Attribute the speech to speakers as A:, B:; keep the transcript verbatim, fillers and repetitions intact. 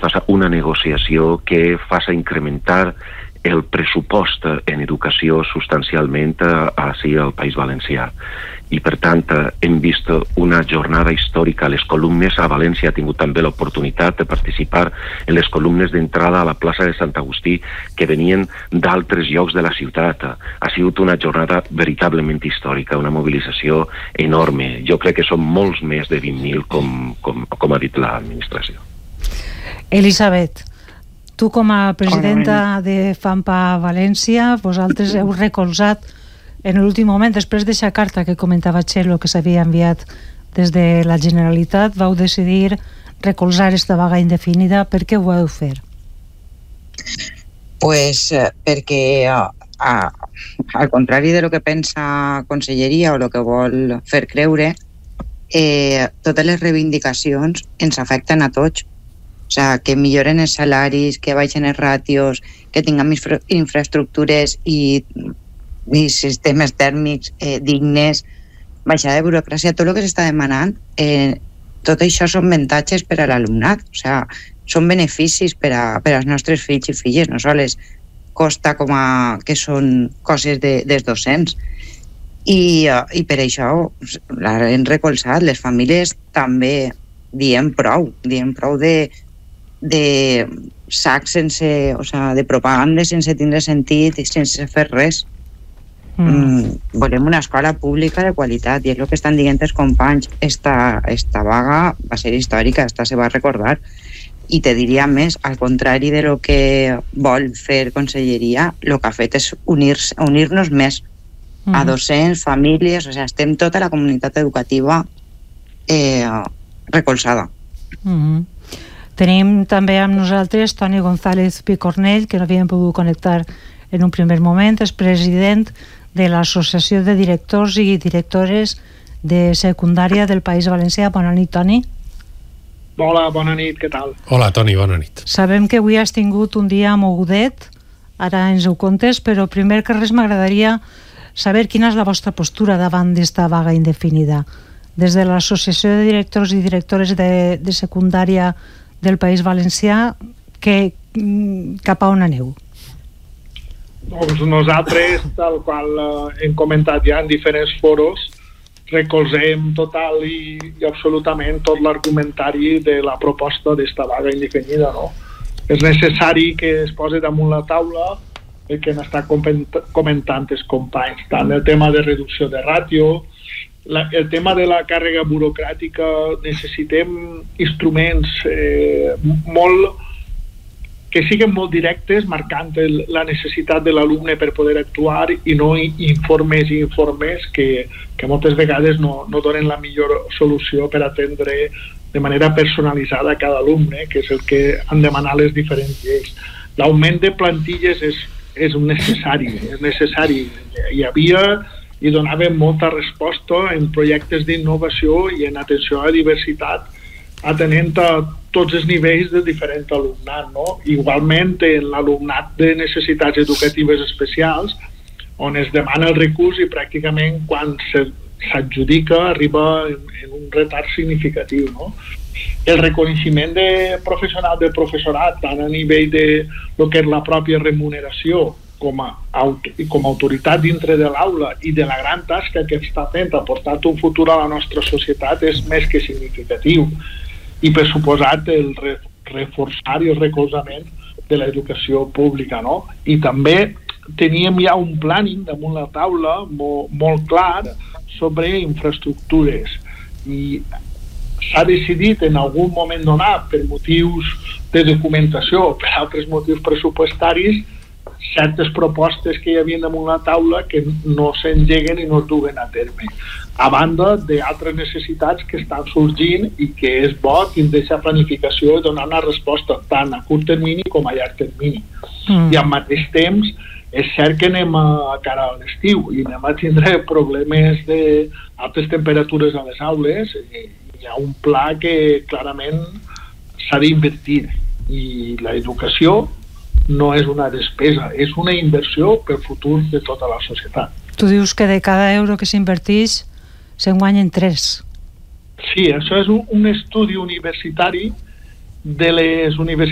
A: faci una negociació que faci incrementar el pressupost en educació substancialment així al País Valencià. I, per tant, hem vist una jornada històrica. Les columnes a València ha tingut també l'oportunitat de participar en les columnes d'entrada a la plaça de Sant Agustí que venien d'altres llocs de la ciutat. Ha sigut una jornada veritablement històrica, una mobilització enorme. Jo crec que són molts més de vint mil, com, com, com ha dit l'administració.
B: Elisabet, tu com a presidenta de FAMPA València, vosaltres heu recolzat en l'últim moment, després d'aquesta carta que comentava Txelo que s'havia enviat des de la Generalitat, vau decidir recolzar esta vaga indefinida. Per què ho vau fer?
C: Pues eh, perquè a, a, al contrari de lo que pensa Conselleria o lo que vol fer creure, eh, totes les reivindicacions ens afecten a tots. O sigui, que milloren els salaris, que baixen els ràtios, que tinguem infra infraestructures i, i sistemes tèrmics eh, dignes, baixar de burocràcia, tot el que s'està demanant, eh, tot això són avantatges per a l'alumnat, o sigui, són beneficis per, a, per als nostres fills i filles, no sols costa com a que són coses de, dels docents. I, uh, i per això l'hem recolzat. Les famílies també diem prou, diem prou de de sacs sense, o sea, de propaganda sense tindre sentit i sense fer res. Mm. Mm, volem una escola pública de qualitat i és el que estan dient els companys. Esta, esta vaga va ser històrica, esta se va recordar, i te diria més, al contrari de lo que vol fer Conselleria, el que ha fet és unir-nos unir més mm. a docents, famílies, o sigui, estem tota la comunitat educativa eh, recolzada.
B: Mm-hmm. Tenim també amb nosaltres Toni González Picornell, que no havíem pogut connectar en un primer moment, és president de l'Associació de Directors i Directores de Secundària del País Valencià. Bona nit, Toni.
D: Hola, bona nit, què tal?
E: Hola, Toni, bona nit.
B: Sabem que avui has tingut un dia mogudet, ara ens ho contes, però primer que res m'agradaria saber quina és la vostra postura davant d'esta vaga indefinida. Des de l'Associació de Directors i Directores de, de Secundària del País Valencià, que, cap a on aneu?
D: Doncs nosaltres, tal qual eh, hem comentat ja en diferents foros, recolzem total i, i absolutament tot l'argumentari de la proposta d'esta vaga indefinida, no? És necessari que es posi damunt la taula el que han estat comentant els companys, tant el tema de reducció de ràtio, La, el tema de la càrrega burocràtica. Necessitem instruments eh, molt que siguin molt directes, marcant el, la necessitat de l'alumne per poder actuar, i no informes i informes que, que moltes vegades no, no donen la millor solució per atendre de manera personalitzada a cada alumne, que és el que han demanat les diferents lleis. L'augment de plantilles és, és un necessari, és necessari. Hi havia i donaven molta resposta en projectes d'innovació i en atenció a la diversitat, atenent a tots els nivells de diferent alumnat, no? Igualment en l'alumnat de necessitats educatives especials, on es demana el recurs i pràcticament quan s'adjudica arriba en, en un retard significatiu, no? El reconeixement de professional del professorat, tant a nivell de lo que és la pròpia remuneració, com a, com a autoritat dintre de l'aula i de la gran tasca que està fent a portar un futur a la nostra societat, és més que significatiu. I per suposat el re, reforçar i el recolzament de l'educació pública, no? I també teníem ja un planning damunt la taula molt, molt clar sobre infraestructures, i s'ha decidit en algun moment donat, per motius de documentació o per altres motius pressupostaris, certes propostes que hi havia damunt la taula que no s'engeguen i no es duguen a terme, a banda d'altres necessitats que estan sorgint i que és bo tindre aquesta planificació i donar una resposta tant a curt termini com a llarg termini. Mm. I al mateix temps és cert que anem a cara a l'estiu i anem a tindre problemes d'altes temperatures a les aules, i hi ha un pla que clarament s'ha d'invertir, i l'educació no és una despesa, és una inversió pel futur de tota la societat.
B: Tu dius que de cada euro que s'inverteix se'n guanyen tres.
D: Sí, això és un, un estudi universitari de les universitats